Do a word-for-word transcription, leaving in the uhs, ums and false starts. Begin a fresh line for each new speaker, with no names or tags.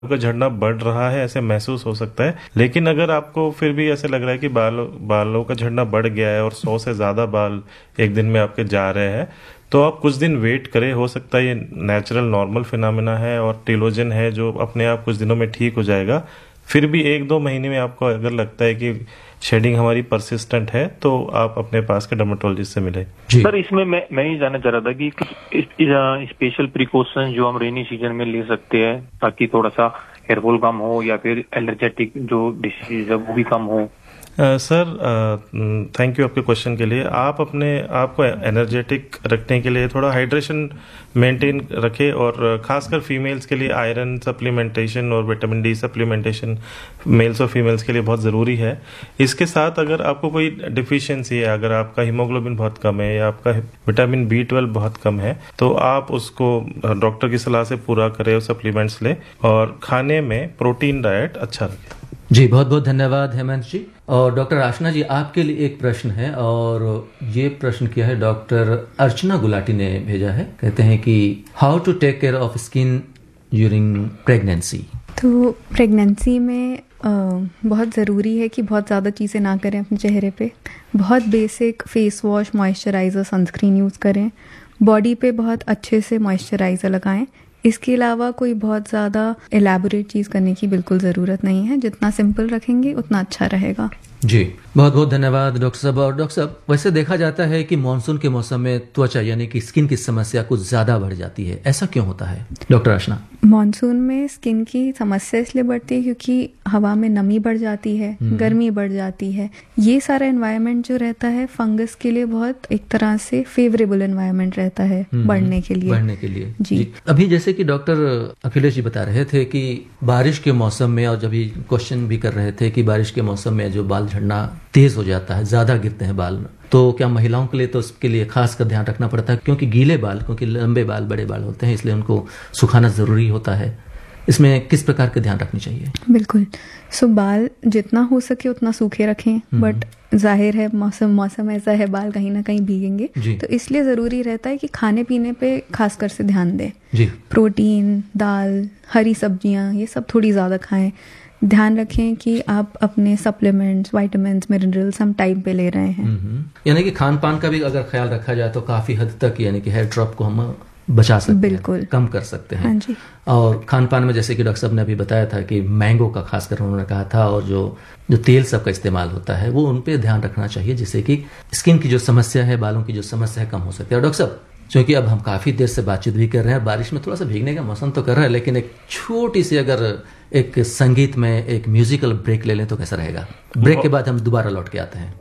का झड़ना बढ़ रहा है ऐसे महसूस हो सकता है। लेकिन अगर आपको फिर भी ऐसे लग रहा है कि बालों बालों का झड़ना बढ़ गया है और सौ से ज्यादा बाल एक दिन में आपके जा रहे हैं, तो आप कुछ दिन वेट करें। हो सकता है ये नेचुरल नॉर्मल फिनोमेना है और टेलोजन है जो अपने आप कुछ दिनों में ठीक हो जाएगा। फिर भी एक दो महीने में आपको अगर लगता है कि शेडिंग हमारी परसिस्टेंट है तो आप अपने पास के डर्मेटोलॉजिस्ट से मिले।
सर इसमें मैं मैं ये जानना चाह रहा था कि कुछ स्पेशल प्रिकॉशन जो हम रेनी सीजन में ले सकते हैं ताकि थोड़ा सा हेयरफॉल कम हो या फिर एलर्जेटिक जो डिसीज है वो भी कम हो।
सर थैंक यू आपके क्वेश्चन के लिए। आप अपने आप को एनर्जेटिक रखने के लिए थोड़ा हाइड्रेशन मेंटेन रखें और खासकर फीमेल्स के लिए आयरन सप्लीमेंटेशन और विटामिन डी सप्लीमेंटेशन मेल्स और फीमेल्स के लिए बहुत ज़रूरी है। इसके साथ अगर आपको कोई डिफिशियंसी है, अगर आपका हीमोग्लोबिन बहुत कम है या आपका विटामिन बी ट्वेल्व बहुत कम है, तो आप उसको डॉक्टर की सलाह से पूरा करें और सप्लीमेंट्स लें और खाने में प्रोटीन डाइट अच्छा रखें।
जी बहुत बहुत धन्यवाद हेमंत जी। और डॉक्टर आशना जी, आपके लिए एक प्रश्न है और ये प्रश्न किया है डॉक्टर अर्चना गुलाटी ने भेजा है। कहते हैं कि how to take care of skin during pregnancy.
तो प्रेगनेंसी में आ, बहुत ज़रूरी है कि बहुत ज़्यादा चीज़ें ना करें अपने चेहरे पे। बहुत basic face wash, moisturiser, sunscreen use करें। बॉडी पे बहुत अच्छे से मॉइस्चराइज़र लगाएं। इसके अलावा कोई बहुत ज़्यादा एलैबोरेट चीज़ करने की बिल्कुल ज़रूरत नहीं है। जितना सिंपल रखेंगे उतना अच्छा रहेगा।
जी बहुत बहुत धन्यवाद डॉक्टर साहब। और डॉक्टर साहब, वैसे देखा जाता है कि मानसून के मौसम में त्वचा यानी कि स्किन की समस्या कुछ ज़्यादा बढ़ जाती है, ऐसा क्यों होता है डॉक्टर आशना?
मानसून में स्किन की समस्या इसलिए बढ़ती है क्योंकि हवा में नमी बढ़ जाती है, गर्मी बढ़ जाती है। ये सारा एनवायरनमेंट जो रहता है फंगस के लिए बहुत एक तरह से फेवरेबल एनवायरनमेंट रहता है बढ़ने के लिए
बढ़ने के लिए
जी, जी।
अभी जैसे कि डॉक्टर अखिलेश जी बता रहे थे कि बारिश के मौसम में, और जब क्वेश्चन भी कर रहे थे कि बारिश के मौसम में जो बाल झड़ना तेज हो जाता है, ज्यादा गिरते हैं बाल, तो क्या महिलाओं के लिए तो उसके लिए खास कर ध्यान रखना पड़ता है? क्योंकि गीले बाल, क्योंकि लंबे बाल बड़े बाल होते हैं, इसलिए उनको सुखाना जरूरी होता है। इसमें किस प्रकार के ध्यान रखनी चाहिए?
बिल्कुल। सो बाल जितना हो सके उतना सूखे रखें, बट जाहिर है मौसम मौसम ऐसा है बाल कहीं ना कहीं भीगेंगे, तो इसलिए जरूरी रहता है कि खाने पीने पे खासकर से ध्यान दें। जी। प्रोटीन, दाल, हरी सब्जियां, ये सब थोड़ी ज्यादा खाएं। ध्यान रखें कि आप अपने सप्लीमेंट्स, विटामिन्स, मिनरल्स हम टाइम पे ले रहे हैं।
यानी कि खान पान का भी अगर ख्याल रखा जाए तो काफी हद तक यानी कि हेयर ड्रॉप को हम बचा सकते
बिल्कुल
हैं, कम कर सकते हैं।
हाँ जी।
और खान पान में जैसे कि डॉक्टर साहब ने अभी बताया था कि मैंगो का खासकर उन्होंने कहा था, और जो जो तेल सब का इस्तेमाल होता है वो उन पे ध्यान रखना चाहिए, जिससे कि स्किन की जो समस्या है, बालों की जो समस्या है, कम हो सकती है। और डॉक्टर साहब, क्योंकि अब हम काफी देर से बातचीत भी कर रहे हैं, बारिश में थोड़ा सा भीगने का मौसम तो कर रहा है, लेकिन एक छोटी सी अगर एक संगीत में एक म्यूजिकल ब्रेक ले लें तो कैसा रहेगा? ब्रेक के बाद हम दोबारा लौट के आते हैं।